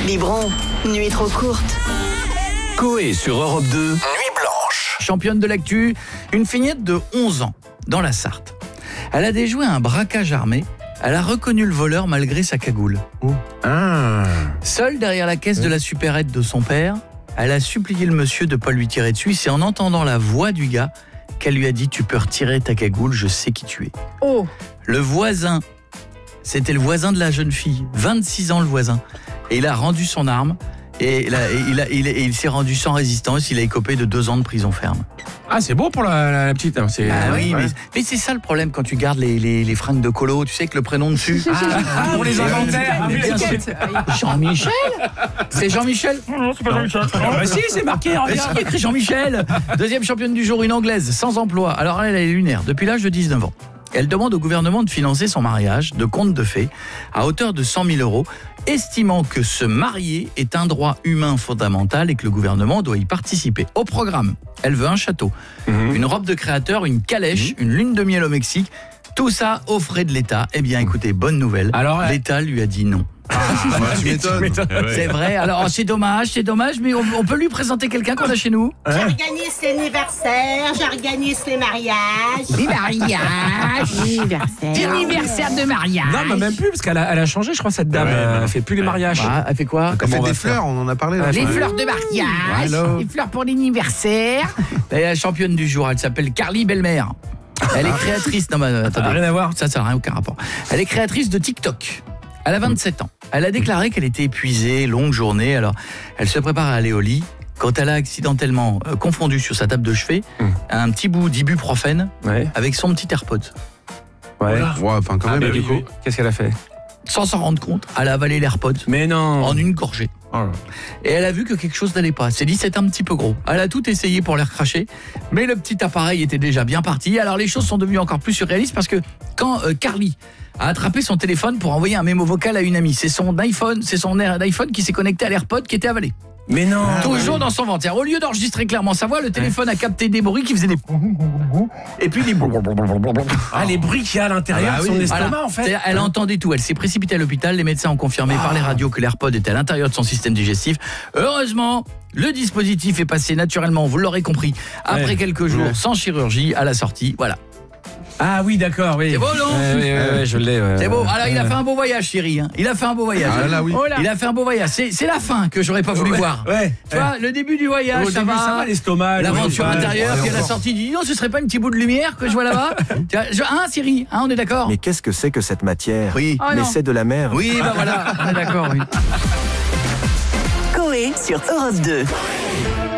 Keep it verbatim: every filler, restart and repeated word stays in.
Biberon, nuit trop courte. Coé sur Europe deux, Nuit blanche. Championne de l'actu, une fillette de onze ans, dans la Sarthe. Elle a déjoué un braquage armé. Elle a reconnu le voleur malgré sa cagoule. Ah. Seule derrière la caisse de la supérette de son père, elle a supplié le monsieur de ne pas lui tirer dessus. C'est en entendant la voix du gars qu'elle lui a dit « Tu peux retirer ta cagoule, je sais qui tu es. » Oh. Le voisin, c'était le voisin de la jeune fille, vingt-six ans le voisin. Et il a rendu son arme et, il, a, et il, a, il, a, il s'est rendu sans résistance. Il a écopé de deux ans de prison ferme. Ah, c'est beau pour la, la, la petite. Hein. C'est, Ah oui, ouais. mais, mais c'est ça le problème quand tu gardes les, les, les fringues de colo. Tu sais que le prénom dessus. Ah, pour les inventaires. Mais bien sûr. Jean-Michel. C'est Jean-Michel. Non, c'est pas Jean-Michel. Bah si, c'est marqué. Mais Regarde. c'est qui écrit Jean-Michel. Deuxième championne du jour, une Anglaise sans emploi. Alors elle, elle est lunaire depuis l'âge de dix-neuf ans. Elle demande au gouvernement de financer son mariage de conte de fées à hauteur de cent mille euros, estimant que se marier est un droit humain fondamental et que le gouvernement doit y participer. Au programme, elle veut un château, mmh. une robe de créateur, une calèche, mmh. une lune de miel au Mexique. Tout ça aux frais de l'État. Eh bien, écoutez, bonne nouvelle. Alors, l'État lui a dit non. Ah, tu m'étonnes. C'est vrai. Alors, c'est dommage, c'est dommage, mais on, on peut lui présenter quelqu'un qu'on a chez nous. J'organise l'anniversaire, j'organise les mariages. Les mariages. L'anniversaire de mariage. Non, mais même plus, parce qu'elle a, elle a changé, je crois, cette dame. Ouais, elle fait plus les mariages. Ah, elle fait quoi? Elle fait des fleurs, on en a parlé. Là. Les fleurs de mariage, Hello. les fleurs pour l'anniversaire. Elle est la championne du jour, elle s'appelle Carly Belmer. Elle est créatrice. Non, mais attendez. Rien à voir. Ça, ça n'a rien, aucun rapport. Elle est créatrice de TikTok. Elle a vingt-sept ans. Elle a déclaré qu'elle était épuisée, longue journée. Alors, elle se prépare à aller au lit. Quand elle a accidentellement euh, confondu sur sa table de chevet mmh. un petit bout d'ibuprofène ouais. avec son petit AirPods. Ouais. Ouais, enfin quand ah, même. Mais du coup, qu'est-ce qu'elle a fait? Sans s'en rendre compte, elle a avalé l'AirPods. Mais non. En une gorgée. Oh là. Et elle a vu que quelque chose n'allait pas. Elle s'est dit c'est un petit peu gros. Elle a tout essayé pour les recracher, mais le petit appareil était déjà bien parti. Alors les choses sont devenues encore plus surréalistes parce que quand euh, Carly a attrapé son téléphone pour envoyer un mémo vocal à une amie, c'est son iPhone, c'est son iPhone qui s'est connecté à l'AirPod qui était avalé. Mais non. Toujours ouais. dans son ventre. Au lieu d'enregistrer clairement sa voix, le téléphone ouais. a capté des bruits qui faisaient des et puis des ah les bruits qu'il y a à l'intérieur ah, de son oui. estomac voilà. en fait. Elle entendait tout. Elle s'est précipitée à l'hôpital. Les médecins ont confirmé ah. par les radios que l'AirPod était à l'intérieur de son système digestif. Heureusement, le dispositif est passé naturellement. Vous l'aurez compris. Après ouais. quelques jours ouais. sans chirurgie à la sortie. Voilà. Ah oui, d'accord, oui. C'est beau, non? ouais, ouais, ouais, ouais, je l'ai. Ouais. C'est beau. Alors, il a fait un beau voyage, chérie. Hein. Il a fait un beau voyage. Ah, là, oui. oh là. Il a fait un beau voyage. C'est, c'est la fin que j'aurais pas voulu ouais, voir. Ouais, tu ouais. vois, le début du voyage, Au ça, début, va. ça va, l'estomac. L'aventure intérieure, puis à la sortie, dit non, ce serait pas un petit bout de lumière que je vois là-bas? Tu vois, je... Hein, Cyril? Hein, on est d'accord? Mais qu'est-ce que c'est que cette matière? Oui. Oh, mais non. c'est de la mer. Oui, bah voilà, on est d'accord, oui. Coé sur Europe deux.